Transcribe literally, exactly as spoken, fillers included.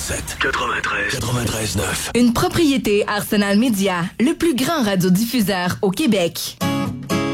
sept, quatre-vingt-treize, quatre-vingt-treize neuf. Une propriété Arsenal Média, le plus grand radiodiffuseur au Québec.